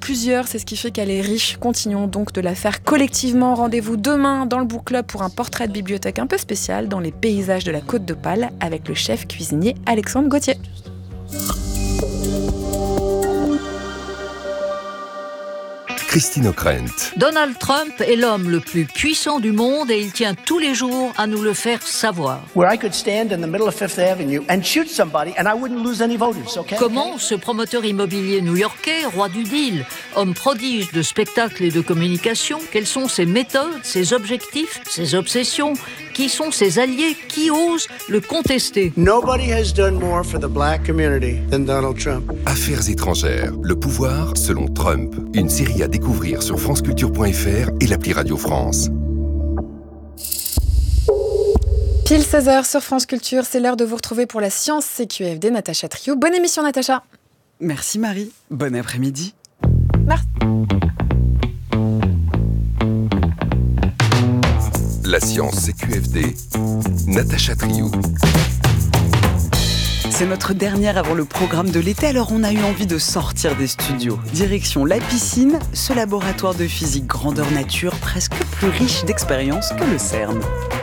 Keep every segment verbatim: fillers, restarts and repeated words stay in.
plusieurs, c'est ce qui fait qu'elle est riche. Continuons donc de la faire collectivement. Rendez-vous demain dans le Book Club pour un portrait de bibliothèque un peu spécial dans les paysages de la Côte d'Opale avec le chef cuisinier Alexandre Gauthier. Christine O'Krent. Donald Trump est l'homme le plus puissant du monde et il tient tous les jours à nous le faire savoir. Where I could stand in the middle of Fifth Avenue and shoot somebody and I wouldn't lose any voters, okay? Comment ce promoteur immobilier new-yorkais, roi du deal, homme prodige de spectacle et de communication, quelles sont ses méthodes, ses objectifs, ses obsessions, qui sont ses alliés, qui osent le contester? Nobody has done more for the black community than Donald Trump. Affaires étrangères, le pouvoir selon Trump. Une série à découvrir sur franceculture point f r et l'appli Radio France. Pile seize heures sur France Culture, c'est l'heure de vous retrouver pour la science C Q F D. Natacha Trio. Bonne émission, Natacha. Merci Marie, bon après-midi. Merci. La science C Q F D, Natacha Trio. C'est notre dernière avant le programme de l'été, alors on a eu envie de sortir des studios. Direction la piscine, ce laboratoire de physique grandeur nature, presque plus riche d'expériences que le CERN.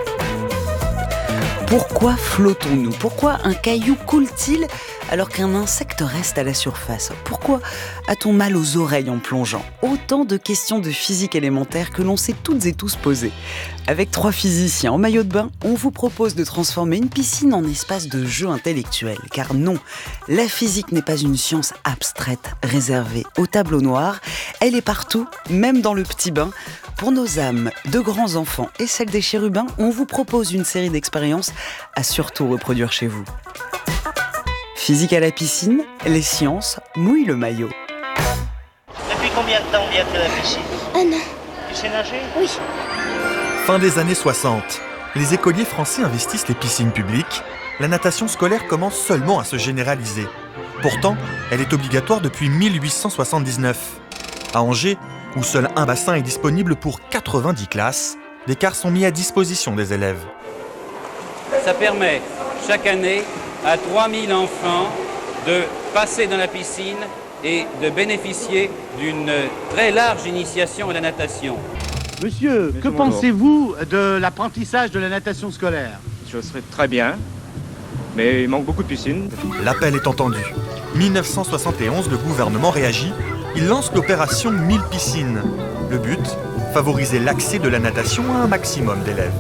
Pourquoi flottons-nous ? Pourquoi un caillou coule-t-il alors qu'un insecte reste à la surface ? Pourquoi a-t-on mal aux oreilles en plongeant ? Autant de questions de physique élémentaire que l'on s'est toutes et tous posées. Avec trois physiciens en maillot de bain, on vous propose de transformer une piscine en espace de jeu intellectuel. Car non, la physique n'est pas une science abstraite, réservée au tableau noir. Elle est partout, même dans le petit bain. Pour nos âmes de grands enfants et celles des chérubins, on vous propose une série d'expériences à surtout reproduire chez vous. Physique à la piscine, les sciences mouillent le maillot. Depuis combien de temps viens-tu à la piscine ? Un an. Tu sais nager ? Oui. Fin des années soixante, les écoliers français investissent les piscines publiques. La natation scolaire commence seulement à se généraliser. Pourtant, elle est obligatoire depuis mille huit cent soixante-dix-neuf. À Angers, où seul un bassin est disponible pour quatre-vingt-dix classes, des cars sont mis à disposition des élèves. Ça permet chaque année à trois mille enfants de passer dans la piscine et de bénéficier d'une très large initiation à la natation. Monsieur, que pensez-vous de l'apprentissage de la natation scolaire ? Je serais très bien, mais il manque beaucoup de piscines. L'appel est entendu. dix-neuf cent soixante et onze, le gouvernement réagit. Il lance l'opération mille piscines. Le but, favoriser l'accès de la natation à un maximum d'élèves.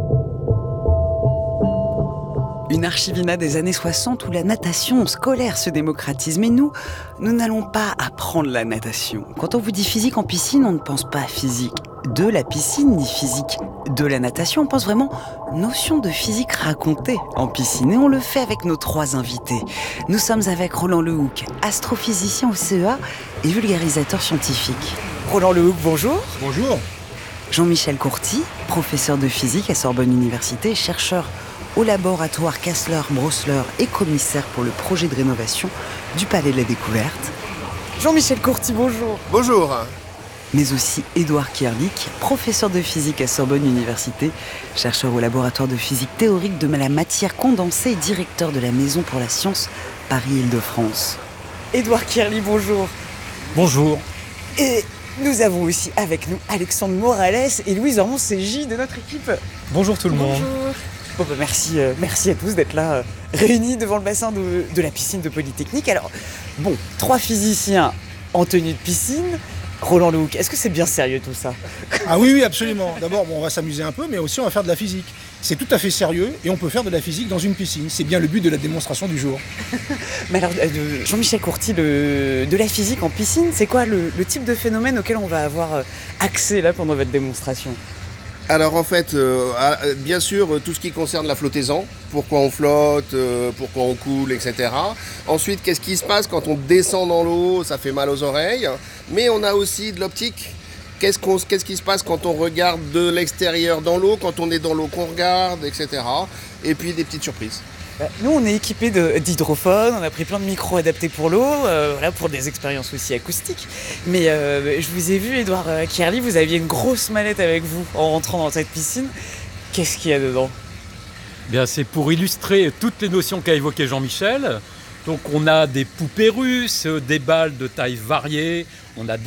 Une archivina des années soixante où la natation scolaire se démocratise. Mais nous, nous n'allons pas apprendre la natation. Quand on vous dit physique en piscine, on ne pense pas à physique de la piscine, ni physique de la natation. On pense vraiment notion de physique racontée en piscine. Et on le fait avec nos trois invités. Nous sommes avec Roland Lehoucq, astrophysicien au C E A et vulgarisateur scientifique. Roland Lehoucq, bonjour. Bonjour. Jean-Michel Courty, professeur de physique à Sorbonne Université, chercheur au laboratoire Kassler-Brossler et commissaire pour le projet de rénovation du Palais de la Découverte. Jean-Michel Courty, bonjour. Bonjour. Mais aussi Édouard Kierlich, professeur de physique à Sorbonne Université, chercheur au laboratoire de physique théorique de la matière condensée et directeur de la Maison pour la Science Paris-Île-de-France. Édouard Kierlich, bonjour. Bonjour. Et nous avons aussi avec nous Alexandre Morales et Louise Ormond-Ségy de notre équipe. Bonjour tout le monde. Bonjour. Bon bah merci, euh, merci à tous d'être là, euh, réunis devant le bassin de, de la piscine de Polytechnique. Alors, bon, trois physiciens en tenue de piscine. Roland Lehoucq, est-ce que c'est bien sérieux tout ça ? Ah oui, oui, absolument. D'abord, bon, on va s'amuser un peu, mais aussi on va faire de la physique. C'est tout à fait sérieux et on peut faire de la physique dans une piscine. C'est bien le but de la démonstration du jour. Mais alors, euh, Jean-Michel Courty, le, de la physique en piscine, c'est quoi le, le type de phénomène auquel on va avoir euh, accès là pendant votre démonstration ? Alors en fait, euh, bien sûr, tout ce qui concerne la flottaison, pourquoi on flotte, euh, pourquoi on coule, et cetera. Ensuite, qu'est-ce qui se passe quand on descend dans l'eau, ça fait mal aux oreilles. Mais on a aussi de l'optique. Qu'est-ce, qu'on, qu'est-ce qui se passe quand on regarde de l'extérieur dans l'eau, quand on est dans l'eau qu'on regarde, et cetera. Et puis des petites surprises. Nous, on est équipés de, d'hydrophones, on a pris plein de micros adaptés pour l'eau, euh, voilà, pour des expériences aussi acoustiques. Mais euh, je vous ai vu, Édouard Kierlich, vous aviez une grosse mallette avec vous en rentrant dans cette piscine. Qu'est-ce qu'il y a dedans ? Bien, c'est pour illustrer toutes les notions qu'a évoquées Jean-Michel. Donc, on a des poupées russes, des balles de tailles variées, on a